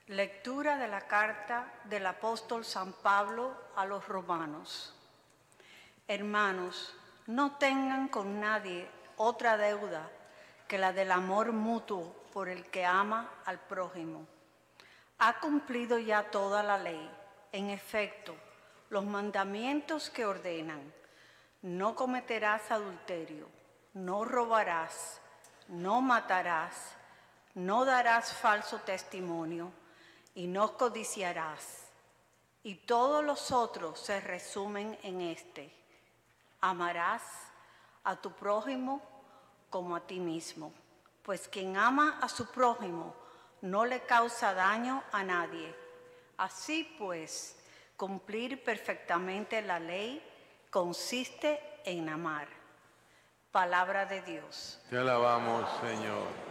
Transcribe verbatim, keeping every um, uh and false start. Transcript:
Lectura de la carta del apóstol San Pablo a los romanos. Hermanos, no tengan con nadie otra deuda que la del amor mutuo por el que ama al prójimo. Ha cumplido ya toda la ley. En efecto, los mandamientos que ordenan: no cometerás adulterio, no robarás, no matarás, no darás falso testimonio y no codiciarás. Y todos los otros se resumen en este: amarás a tu prójimo como a ti mismo. Pues quien ama a su prójimo no le causa daño a nadie. Así pues, cumplir perfectamente la ley consiste en amar. Palabra de Dios. Te alabamos, Señor.